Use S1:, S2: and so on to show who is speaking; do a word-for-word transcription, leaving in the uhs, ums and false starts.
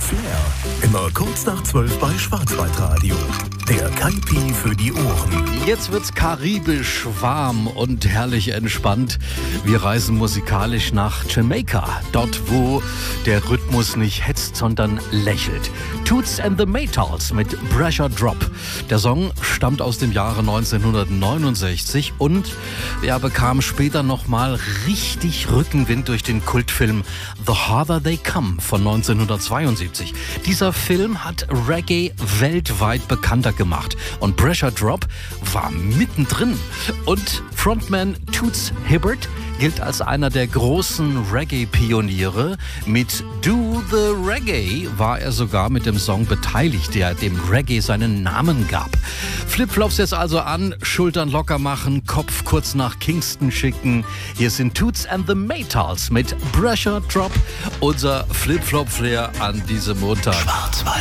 S1: Flair. Immer kurz nach zwölf bei Schwarzwaldradio. Der Kaipi für die Ohren.
S2: Jetzt wird's karibisch, warm und herrlich entspannt. Wir reisen musikalisch nach Jamaika. Dort, wo der Rhythmus nicht hetzt, sondern lächelt. Toots and the Maytals mit Pressure Drop. Der Song stammt aus dem Jahre neunzehnhundertneunundsechzig und er bekam später nochmal richtig Rückenwind durch den Kultfilm The Harder They Come von neunzehnhundertzweiundsiebzig. Dieser Film hat Reggae weltweit bekannter gemacht und Pressure Drop war mittendrin. Und Frontman Toots Hibbert gilt als einer der großen Reggae-Pioniere. Mit Do the Reggae war er sogar mit dem Song beteiligt, der dem Reggae seinen Namen gab. Flipflops jetzt also an, Schultern locker machen, Kopf kurz nach Kingston schicken. Hier sind Toots and the Maytals mit Pressure Drop, unser Flipflop-Flair an diesem Montag.
S1: Schwarzwald.